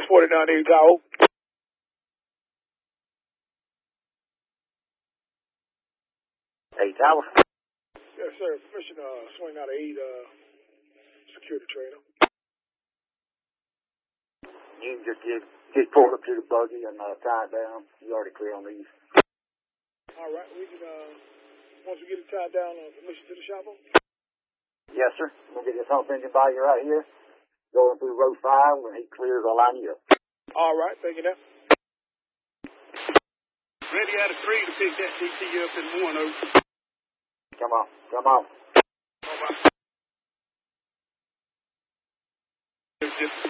4980 Tahoe. Hey, Tower. Yes, sir. Permission to swing out of 8, security trainer. You can just pull up to the buggy and tie it down. You already clear on these. All right. We can, once we get it tied down, permission to the chopper? Yes, sir. We'll get this hump engine by you right here. Going through row 5 when he clears, I'll line you up. All right. Thank you, now. Ready out of 3 to pick that TT up in 1, over. Come on. Come on. All right.